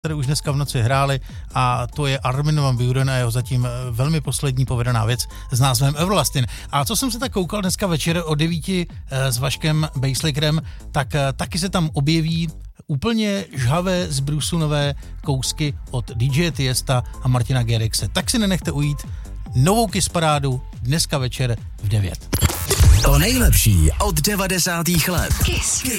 které už dneska v noci hráli, a to je Armin van Buuren a jeho zatím velmi poslední povedená věc s názvem Everlasting. A co jsem se tak koukal dneska večer o 9 s Vaškem Bejslikrem, tak taky se tam objeví úplně žhavé zbrusunové kousky od DJ Tiesta a Martina Garrixe. Tak si nenechte ujít novou Kiss parádu dneska večer v 9. To nejlepší od 90. let. Kiss.